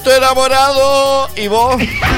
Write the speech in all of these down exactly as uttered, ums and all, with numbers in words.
estoy enamorado. ¿Y vos?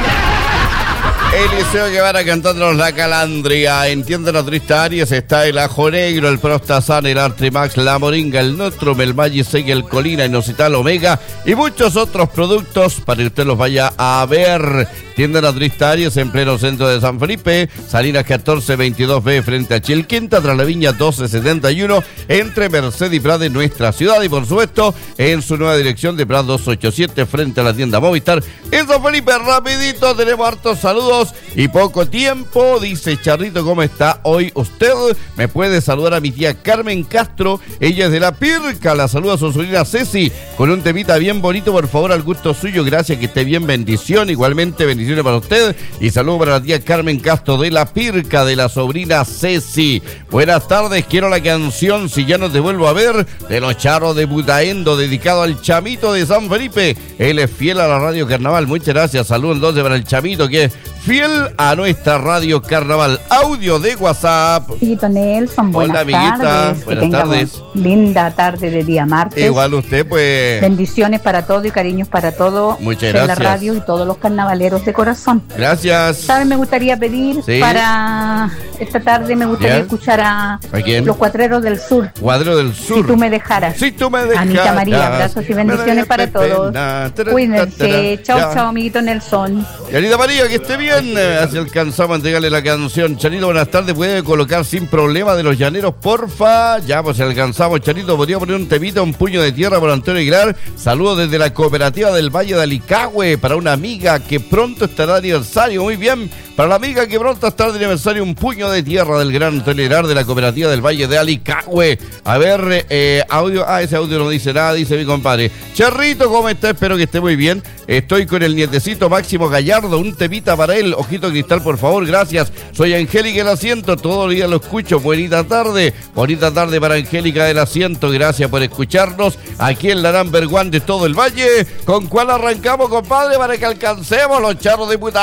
Eliseo Guevara cantándonos La Calandria. Entiende la triste Aries, está el ajo negro, el Prostasan, el Artrimax, la moringa, el Notrum, el Magiceg, el Colina, el Inositol Omega y muchos otros productos para que usted los vaya a ver. Tienda La Triste Aries en pleno centro de San Felipe, Salinas catorce veintidós B frente a Chilquinta, tras la Viña doce setenta y uno, entre Merced y Prat de nuestra ciudad, y por supuesto en su nueva dirección de Prat doscientos ochenta y siete frente a la tienda Movistar en San Felipe. Rapidito, tenemos hartos saludos y poco tiempo. Dice Charrito, ¿cómo está hoy usted? Me puede saludar a mi tía Carmen Castro, ella es de La Pirca, la saluda a su sobrina Ceci con un temita bien bonito, por favor, al gusto suyo, gracias, que esté bien, bendición, igualmente bendiciones para usted y saludo para la tía Carmen Castro de La Pirca, de la sobrina Ceci. Buenas tardes, quiero la canción Si ya no te vuelvo a ver, de los Charros de Butaendo, dedicado al Chamito de San Felipe. Él es fiel a la Radio Carnaval. Muchas gracias, saludos entonces para el Chamito, que es fiel a nuestra Radio Carnaval. Audio de WhatsApp. Amiguito Nelson, buenas Hola, amiguita. tardes. Buenas que tardes. Linda tarde de día martes. Igual usted, pues. Bendiciones para todo y cariños para todo. Muchas de gracias. la radio y todos los carnavaleros de corazón. Gracias. ¿Sabes? Me gustaría pedir Sí. para esta tarde, me gustaría ¿Ya? escuchar a, ¿A quién? los Cuatreros del Sur. Cuadro del Sur. Si tú me dejaras. Si tú me dejaras. Anita María, abrazos y bendiciones para todos. Cuídense. Chao, chao, amiguito Nelson. Y Anita María, que esté bien. Así alcanzamos a entregarle la canción. Charito, buenas tardes. ¿Puede colocar sin problema de Los Llaneros, porfa? Ya, pues alcanzamos. Charito, podría poner un temita, un puño de tierra por Antonio Aguilar. Saludos desde la cooperativa del Valle de Alicagüe para una amiga que pronto estará de aniversario. Muy bien. Para la amiga que pronto estará de aniversario, un puño de tierra del gran Antonio Aguilar de la cooperativa del Valle de Alicagüe. A ver, eh, audio. Ah, ese audio no dice nada, dice mi compadre. Charrito, ¿cómo está? Espero que esté muy bien. Estoy con el nietecito Máximo Gallardo, un temita para él. Ojito Cristal, por favor, gracias. Soy Angélica del Asiento, todo el día lo escucho. Bonita tarde, bonita tarde para Angélica del Asiento. Gracias por escucharnos aquí en la number one de todo el Valle. ¿Con cuál arrancamos, compadre, para que alcancemos los Charros de Puta?